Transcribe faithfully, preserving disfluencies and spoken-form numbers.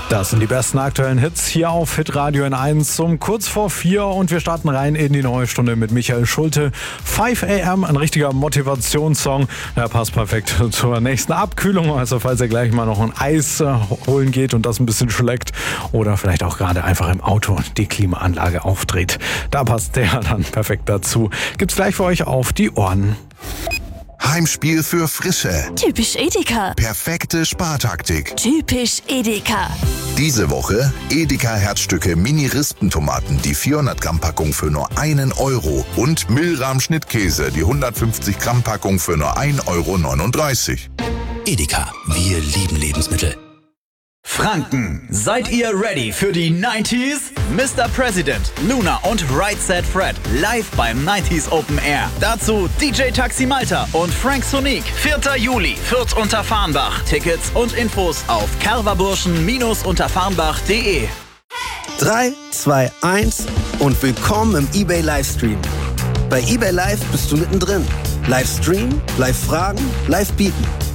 Das sind die besten aktuellen Hits hier auf Hitradio N eins um kurz vor vier und wir starten rein in die neue Stunde mit Michael Schulte. five a m, ein richtiger Motivationssong. Der passt perfekt zur nächsten Abkühlung. Also falls ihr gleich mal noch ein Eis holen geht und das ein bisschen schleckt oder vielleicht auch gerade einfach im Auto die Klimaanlage aufdreht. Da passt der dann perfekt dazu. Gibt's gleich für euch auf die Ohren. Heimspiel für Frische. Typisch Edeka. Perfekte Spartaktik. Typisch Edeka. Diese Woche Edeka Herzstücke Mini-Rispentomaten, die vierhundert Gramm Packung für nur einen Euro und Milram Schnittkäse, die hundertfünfzig Gramm Packung für nur ein Euro neununddreißig. Edeka, wir lieben Lebensmittel. Franken, seid ihr ready für die neunziger? Mister President, Luna und Right Said Fred live beim neunziger Open Air. Dazu D J Taxi Malta und Frank Sonique. vierter Juli, Fürth unter Farnbach. Tickets und Infos auf calverburschen unter farnbach punkt de. drei, zwei, eins und willkommen im eBay Livestream. Bei eBay Live bist du mittendrin. Livestream, live fragen, live bieten.